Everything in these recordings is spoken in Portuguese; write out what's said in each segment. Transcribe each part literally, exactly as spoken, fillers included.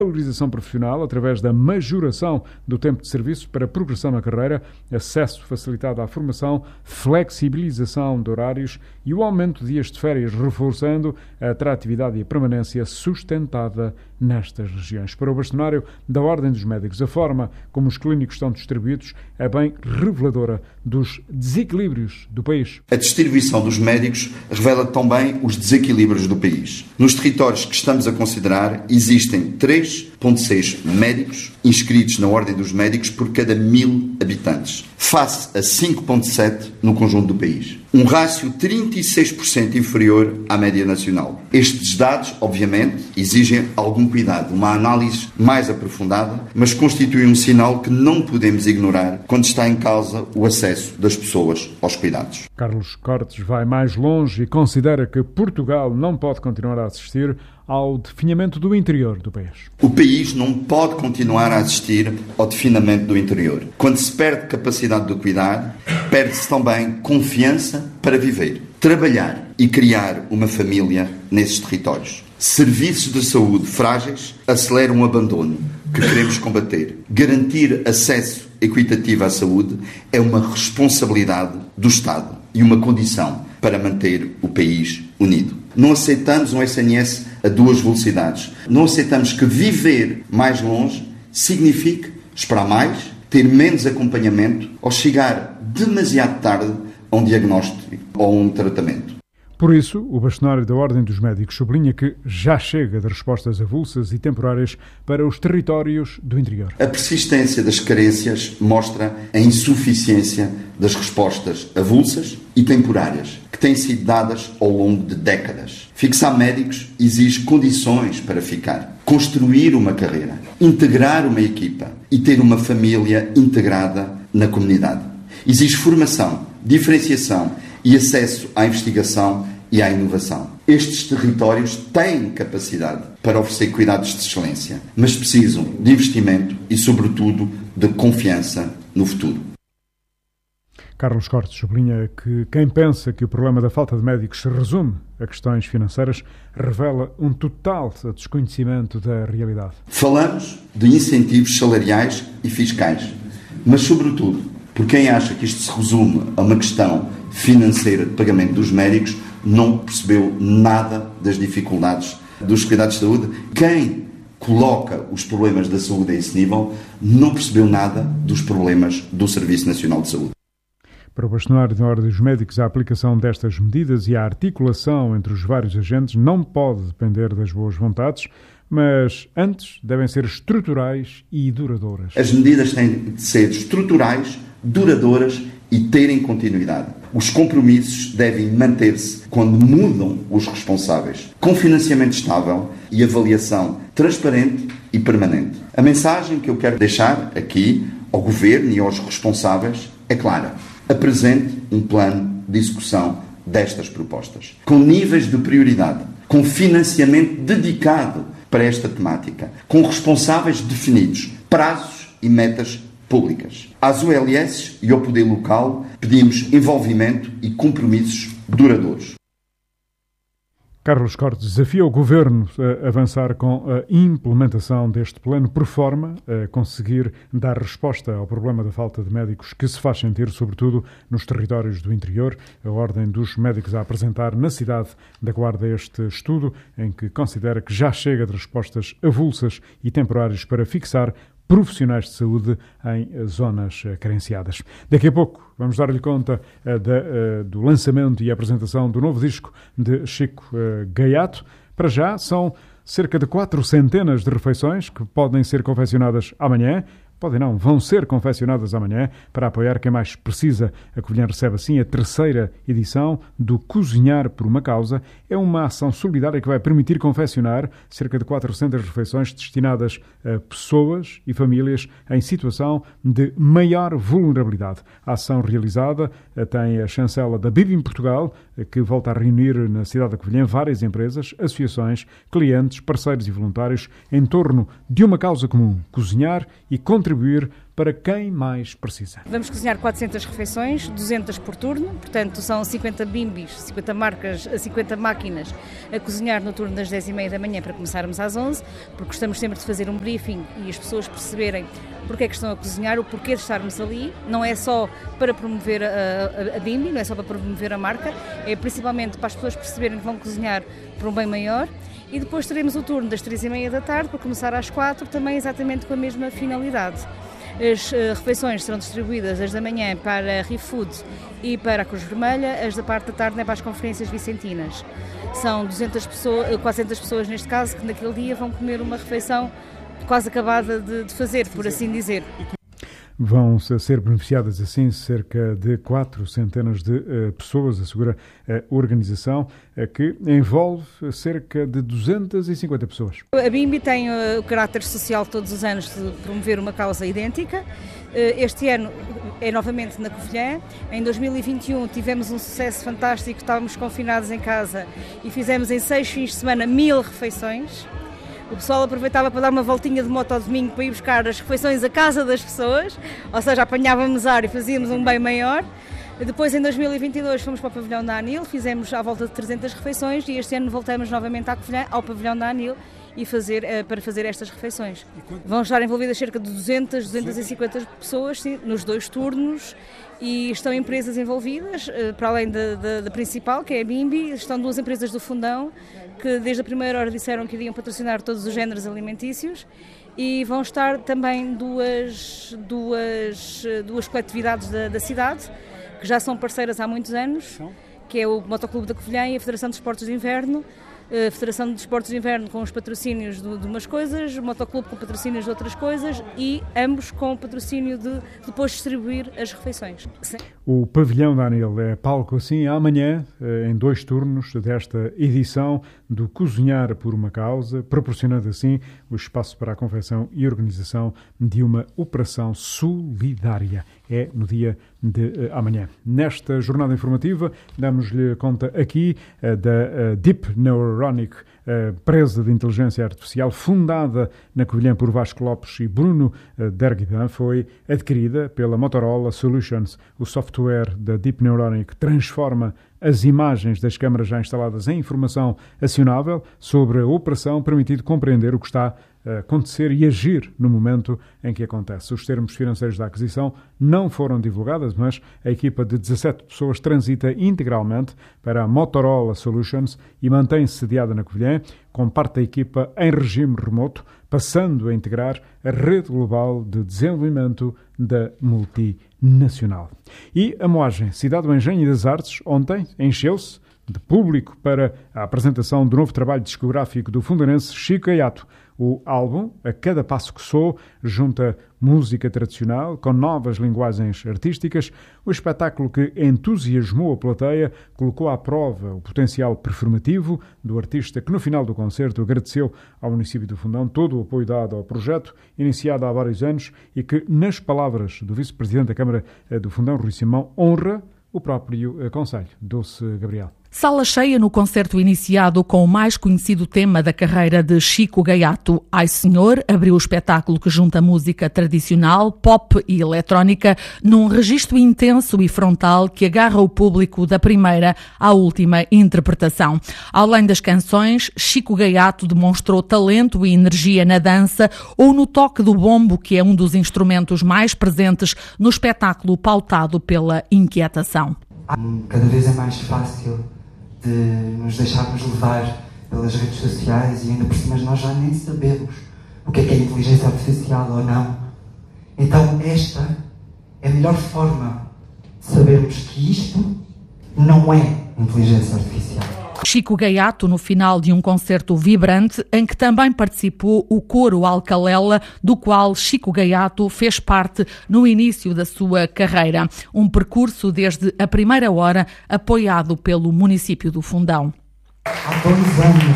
valorização profissional através da majoração do tempo de serviço para progressão na carreira, acesso facilitado à formação, flexibilização de horários e o aumento de dias de férias, reforçando a atratividade e a permanência sustentada nestas regiões. Para o bastonário da Ordem dos Médicos, a forma como os clínicos estão distribuídos é bem reveladora dos desequilíbrios do país. A distribuição dos médicos revela também os desequilíbrios do país. Nos territórios que estamos a considerar, existem três vírgula seis médicos inscritos na Ordem dos Médicos por cada mil habitantes, face a cinco vírgula sete no conjunto do país. Um rácio trinta e seis por cento inferior à média nacional. Estes dados, obviamente, exigem algum cuidado, uma análise mais aprofundada, mas constituem um sinal que não podemos ignorar quando está em causa o acesso das pessoas aos cuidados. Carlos Cortes vai mais longe e considera que Portugal não pode continuar a assistir ao definhamento do interior do país. O país não pode continuar a assistir ao definhamento do interior. Quando se perde capacidade de cuidar, perde-se também confiança para viver, trabalhar e criar uma família nesses territórios. Serviços de saúde frágeis aceleram o abandono que queremos combater. Garantir acesso equitativo à saúde é uma responsabilidade do Estado e uma condição para manter o país unido. Não aceitamos um S N S a duas velocidades. Não aceitamos que viver mais longe signifique esperar mais, ter menos acompanhamento ou chegar demasiado tarde a um diagnóstico ou a um tratamento. Por isso, o bastonário da Ordem dos Médicos sublinha que já chega de respostas avulsas e temporárias para os territórios do interior. A persistência das carências mostra a insuficiência das respostas avulsas e temporárias que têm sido dadas ao longo de décadas. Fixar médicos exige condições para ficar, construir uma carreira, integrar uma equipa e ter uma família integrada na comunidade. Exige formação, diferenciação e acesso à investigação e à inovação. Estes territórios têm capacidade para oferecer cuidados de excelência, mas precisam de investimento e, sobretudo, de confiança no futuro. Carlos Cortes sublinha que quem pensa que o problema da falta de médicos se resume a questões financeiras revela um total desconhecimento da realidade. Falamos de incentivos salariais e fiscais, mas, sobretudo, por quem acha que isto se resume a uma questão financeira de pagamento dos médicos, não percebeu nada das dificuldades dos cuidados de saúde. Quem coloca os problemas da saúde a esse nível não percebeu nada dos problemas do Serviço Nacional de Saúde. Para o bastonário da Ordem dos Médicos, a aplicação destas medidas e a articulação entre os vários agentes não pode depender das boas vontades, mas antes devem ser estruturais e duradouras. As medidas têm de ser estruturais, duradouras e terem continuidade. Os compromissos devem manter-se quando mudam os responsáveis, com financiamento estável e avaliação transparente e permanente. A mensagem que eu quero deixar aqui ao Governo e aos responsáveis é clara. Apresente um plano de execução destas propostas, com níveis de prioridade, com financiamento dedicado para esta temática, com responsáveis definidos, prazos e metas públicas. Às U L S e ao poder local pedimos envolvimento e compromissos duradouros. Carlos Cortes desafia o Governo a avançar com a implementação deste plano por forma a conseguir dar resposta ao problema da falta de médicos que se faz sentir, sobretudo, nos territórios do interior. A Ordem dos Médicos a apresentar na cidade da Guarda este estudo em que considera que já chega de respostas avulsas e temporárias para fixar profissionais de saúde em zonas carenciadas. Daqui a pouco vamos dar-lhe conta uh, de, uh, do lançamento e apresentação do novo disco de Chico uh, Gaiato. Para já são cerca de quatro centenas de refeições que podem ser confeccionadas amanhã. Podem não, vão ser confeccionadas amanhã para apoiar quem mais precisa. A Covilhã recebe assim a terceira edição do Cozinhar por uma Causa. É uma ação solidária que vai permitir confeccionar cerca de quatrocentas refeições destinadas a pessoas e famílias em situação de maior vulnerabilidade. A ação realizada tem a chancela da B I B em Portugal, que volta a reunir na cidade da Covilhã várias empresas, associações, clientes, parceiros e voluntários em torno de uma causa comum: cozinhar e contribuir distribuir para quem mais precisa. Vamos cozinhar quatrocentas refeições, duzentas por turno, portanto são cinquenta bimbis, cinquenta marcas, cinquenta máquinas a cozinhar no turno das dez e meia da manhã para começarmos às onze, porque gostamos sempre de fazer um briefing e as pessoas perceberem porque é que estão a cozinhar, o porquê de estarmos ali. Não é só para promover a, a, a bimbi, não é só para promover a marca, é principalmente para as pessoas perceberem que vão cozinhar por um bem maior. E depois teremos o turno das três e meia da tarde para começar às quatro, também exatamente com a mesma finalidade. As uh, refeições serão distribuídas as da manhã para a ReFood e para a Cruz Vermelha, as da parte da tarde é para as conferências vicentinas. São duzentas pessoas, quatrocentas pessoas neste caso, que naquele dia vão comer uma refeição quase acabada de, de fazer, por assim dizer. Vão ser beneficiadas assim cerca de quatro centenas de uh, pessoas, assegura a organização, uh, que envolve cerca de duzentas e cinquenta pessoas. A Bimbi tem uh, o caráter social todos os anos de promover uma causa idêntica. Uh, este ano é novamente na Covilhã. Em dois mil e vinte e um tivemos um sucesso fantástico, estávamos confinados em casa e fizemos em seis fins de semana mil refeições. O pessoal aproveitava para dar uma voltinha de moto ao domingo para ir buscar as refeições à casa das pessoas, ou seja, apanhávamos ar e fazíamos um bem maior. Depois, em dois mil e vinte e dois, fomos para o pavilhão da ANIL, fizemos à volta de trezentas refeições e este ano voltamos novamente à Covilhã, ao pavilhão da ANIL, e fazer, para fazer estas refeições. Vão estar envolvidas cerca de duzentas, duzentas e cinquenta pessoas, sim, nos dois turnos, e estão empresas envolvidas, para além da, da, da principal, que é a Bimbi, estão duas empresas do Fundão, que desde a primeira hora disseram que iriam patrocinar todos os géneros alimentícios, e vão estar também duas, duas, duas coletividades da, da cidade, que já são parceiras há muitos anos, que é o Motoclube da Covilhã e a Federação de Desportos de Inverno, a Federação de Desportos de Inverno com os patrocínios de, de umas coisas, o Motoclube com patrocínios de outras coisas e ambos com o patrocínio de depois distribuir as refeições. Sim. O pavilhão da ANIL é palco assim amanhã, em dois turnos desta edição do Cozinhar por uma Causa, proporcionando assim o espaço para a confecção e organização de uma operação solidária. É no dia de uh, amanhã. Nesta jornada informativa, damos-lhe conta aqui uh, da uh, Deep Neuronic, uh, empresa de inteligência artificial fundada na Covilhã por Vasco Lopes e Bruno uh, Derguidan, foi adquirida pela Motorola Solutions. O software da Deep Neuronic transforma as imagens das câmaras já instaladas em informação acionável sobre a operação, permitindo compreender o que está a acontecer e agir no momento em que acontece. Os termos financeiros da aquisição não foram divulgados, mas a equipa de dezassete pessoas transita integralmente para a Motorola Solutions e mantém-se sediada na Covilhã, com parte da equipa em regime remoto, passando a integrar a rede global de desenvolvimento da multinacional. E a Moagem, cidade do Engenho e das Artes, ontem encheu-se de público para a apresentação do novo trabalho discográfico do fundanense Chico Gaiato. O álbum, A Cada Passo que Sou, junta música tradicional com novas linguagens artísticas. O espetáculo que entusiasmou a plateia colocou à prova o potencial performativo do artista que no final do concerto agradeceu ao município do Fundão todo o apoio dado ao projeto, iniciado há vários anos e que, nas palavras do vice-presidente da Câmara do Fundão, Rui Simão, honra o próprio Conselho. Dulce Gabriel. Sala cheia no concerto iniciado com o mais conhecido tema da carreira de Chico Gaiato. Ai Senhor abriu o espetáculo que junta música tradicional, pop e eletrónica num registro intenso e frontal que agarra o público da primeira à última interpretação. Além das canções, Chico Gaiato demonstrou talento e energia na dança ou no toque do bombo, que é um dos instrumentos mais presentes no espetáculo pautado pela inquietação. Cada vez é mais fácil de nos deixarmos levar pelas redes sociais e ainda por cima nós já nem sabemos o que é que é inteligência artificial ou não. Então esta é a melhor forma de sabermos que isto não é inteligência artificial. Chico Gaiato, no final de um concerto vibrante, em que também participou o coro Alcalela, do qual Chico Gaiato fez parte no início da sua carreira. Um percurso desde a primeira hora, apoiado pelo município do Fundão. Há dois anos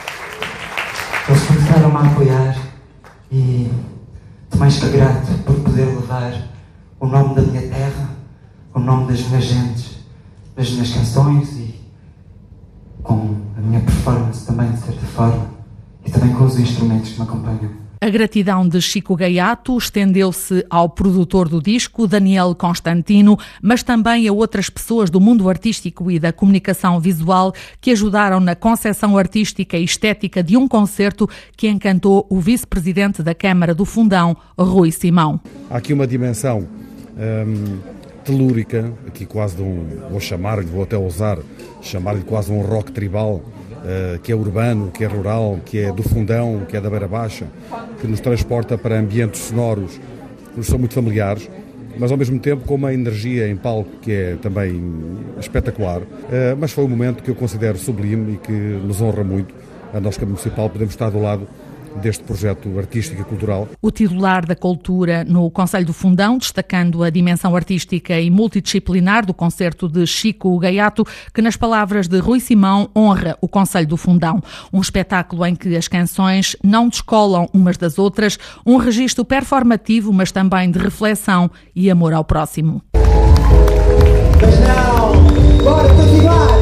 eles começaram a apoiar e estou mais que grato por poder levar o nome da minha terra, o nome das minhas gentes, das minhas canções e com a minha performance também, de certa forma, e também com os instrumentos que me acompanham. A gratidão de Chico Gaiato estendeu-se ao produtor do disco, Daniel Constantino, mas também a outras pessoas do mundo artístico e da comunicação visual que ajudaram na concepção artística e estética de um concerto que encantou o vice-presidente da Câmara do Fundão, Rui Simão. Há aqui uma dimensão hum, telúrica, aqui quase de um, vou chamar-lhe, vou até ousar, chamar-lhe quase um rock tribal, uh, que é urbano, que é rural, que é do Fundão, que é da Beira Baixa, que nos transporta para ambientes sonoros que nos são muito familiares, mas ao mesmo tempo com uma energia em palco que é também espetacular. Uh, mas foi um momento que eu considero sublime e que nos honra muito. A nós, Câmara Municipal, podemos estar do lado deste projeto artístico e cultural. O titular da Cultura no Conselho do Fundão, destacando a dimensão artística e multidisciplinar do concerto de Chico Gaiato, que, nas palavras de Rui Simão, honra o Conselho do Fundão. Um espetáculo em que as canções não descolam umas das outras, um registro performativo, mas também de reflexão e amor ao próximo.